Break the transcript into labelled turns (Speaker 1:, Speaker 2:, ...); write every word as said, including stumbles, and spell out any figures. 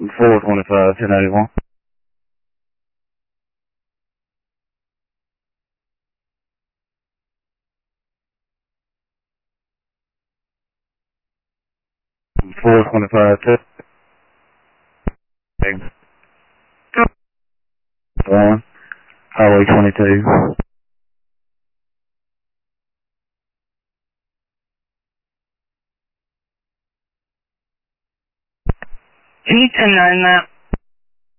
Speaker 1: four twenty-five, ten eighty-one. four twenty-five, ten. one, Highway twenty-two.
Speaker 2: Can you ten nine that?